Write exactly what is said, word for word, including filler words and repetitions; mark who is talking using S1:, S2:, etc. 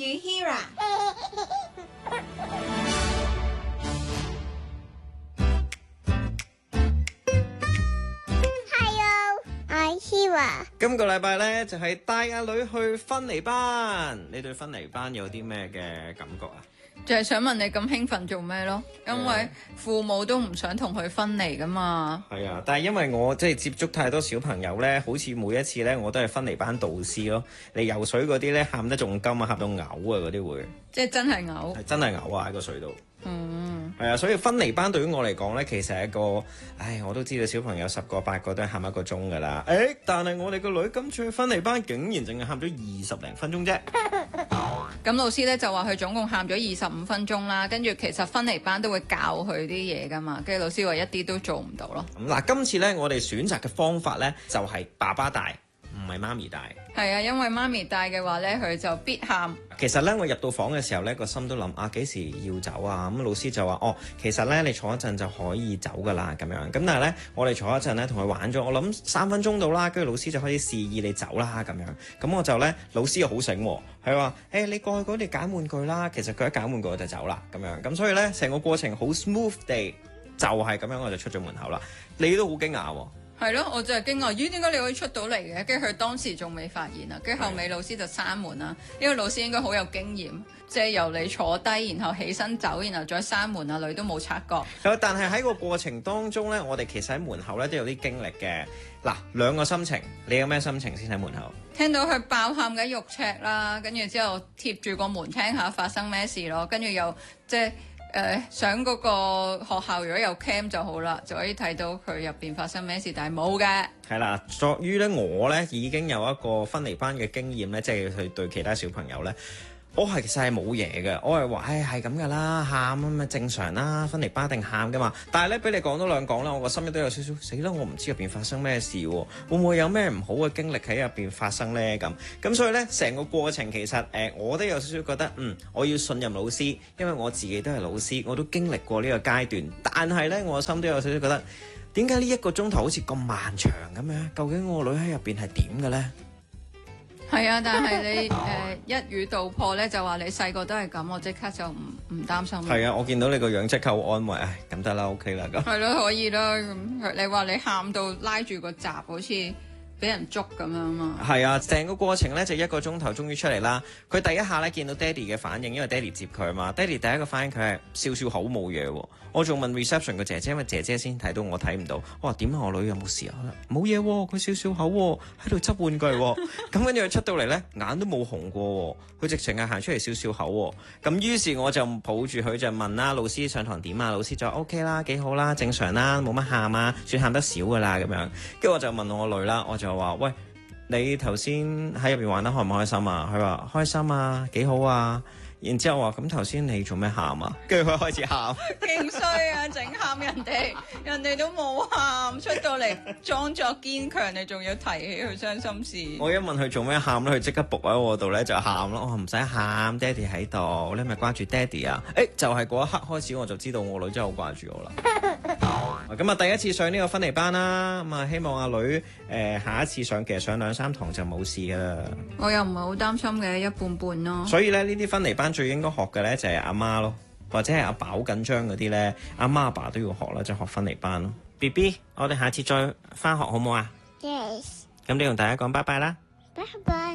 S1: 與 Hira。
S2: 今個禮拜咧就係帶阿女去芬尼班，你對芬尼班有啲咩嘅感覺啊？
S3: 就係想問你咁興奮做咩咯？因為父母都唔想同佢分離噶嘛。
S2: 係啊，但係因為我即係接觸太多小朋友咧，好似每一次咧我都係芬尼班導師咯。你游水嗰啲咧喊得仲金啊，喊到嘔啊嗰啲會，
S3: 即係真係嘔，
S2: 係真係嘔啊喺個水度。
S3: 嗯，
S2: 係啊，所以芬尼班對於我嚟講咧，其實係一個，唉，我都知道小朋友十個八個都係喊一個鐘噶啦。誒、欸，但係我哋個女今次去芬尼班竟然淨係喊咗二十零分鐘啫。
S3: 咁老師咧就話佢總共喊咗二十五分鐘啦，跟住其實芬尼班都會教佢啲嘢噶嘛，跟住老師話一啲都做唔到咯。
S2: 咁嗱，今次咧我哋選擇嘅方法咧就係、是、爸爸帶，唔係媽咪帶。
S3: 係啊，因為媽咪帶嘅話咧，佢就必喊。
S2: 其實咧，我入到房嘅時候咧，個心都諗啊，幾時要走啊？咁、嗯、老師就話哦，其實咧你坐一陣就可以走噶啦，咁樣。咁但係咧，我哋坐一陣咧，同佢玩咗，我諗三分鐘到啦，跟住老師就開始示意你走啦，咁樣。咁我就咧，老師又好醒喎，佢話誒你過去嗰度揀玩具啦。其實佢一揀玩具我就走啦，咁樣。咁所以咧，成個過程好 smooth 地，就係、是、咁樣我就出咗門口啦。你都好驚訝喎。
S3: 係咯，我就係驚訝，咦點解你可以出到嚟嘅？跟住佢當時仲未發現啊，跟住後尾老師就閂門啦。因為老師應該好有經驗，即係由你坐低，然後起身走，然後再閂門啊，女都冇察覺。
S2: 但係喺個過程當中咧，我哋其實喺門口咧都有啲經歷嘅。嗱，兩個心情，你有咩心情先喺門口？
S3: 聽到佢爆喊緊肉赤啦，跟住之後貼住個門聽下發生咩事咯，跟住又即係。誒、呃、想嗰個學校如果有 cam 就好啦，就可以睇到佢入邊發生咩事，但係冇嘅。係啦，
S2: 作於咧我咧已經有一個芬尼班嘅經驗咧，即係去對其他小朋友咧。我係其實係冇嘢嘅，我係話，唉係咁噶啦，喊啊嘛正常啦，芬尼班一定喊噶嘛。但係咧，俾你講多兩講啦，我個心都有少少死啦，我唔知入邊發生咩事喎，會唔會有咩唔好嘅經歷喺入邊發生咧？咁咁所以咧，成個過程其實誒、呃，我都有少少覺得，嗯，我要信任老師，因為我自己都係老師，我都經歷過呢個階段。但係咧，我心都有少少覺得，點解呢一個鐘頭好似咁漫長咁樣？究竟我個女喺入邊係點嘅咧？
S3: 係啊，但係你誒、呃、一語道破咧，就話你細個都係咁，我即刻就唔唔擔心。
S2: 係啊，我見到你個樣即刻好安慰，唉，咁得啦 ，OK 啦咁。
S3: 係咯，可以啦。咁你話你喊到拉住個閘，好似俾人捉咁樣嘛？
S2: 係啊，成個過程咧就一個鐘頭，終於出嚟啦。佢第一下咧見到爹哋嘅反應，因為爹哋接佢嘛。爹哋第一個反應佢係笑笑口冇嘢喎。我仲問 reception 個姐姐，因為姐姐先睇到，我睇唔到。我話點啊？我女有冇事啊？冇嘢喎，佢笑笑口喎，喺度執玩具喎。咁跟住佢出到嚟咧，眼都冇紅過喎。佢直情係行出嚟笑笑口喎。咁於是我就抱住佢就問啦，老師上堂點啊？老師就 OK 啦，幾好啦，正常啦，冇乜喊啊，算喊得少噶啦咁樣。跟住我就問我個女啦，我就話喂，你頭先喺入邊玩得開唔開心啊？佢話開心啊，幾好啊。然之後話咁頭先你做咩喊啊？跟住佢開始喊，
S3: 勁衰啊！整喊人哋，人哋都冇喊，出到嚟裝作堅強，你仲要提起佢傷心事。
S2: 我一問佢做咩喊咧，佢即刻仆喺我度咧就喊咯。我話唔使喊，爹哋喺度，你係咪掛住爹哋啊？誒，就係、是、嗰一刻開始我就知道我女真係好掛住我啦。咁啊，第一次上呢個芬尼班啦，咁啊希望阿女誒、呃、下一次上其實上兩三堂就冇事噶啦。
S3: 我又唔係好擔心嘅，一半半咯。
S2: 所以咧呢啲芬尼班最應該學嘅咧就係阿媽咯，或者係阿爸好緊張嗰啲咧，阿媽阿爸都要學啦，就係、學芬尼班咯。B B， 我哋下次再翻學好唔好啊？
S4: Yes。
S2: 咁你同大家講拜拜啦。
S4: 拜拜。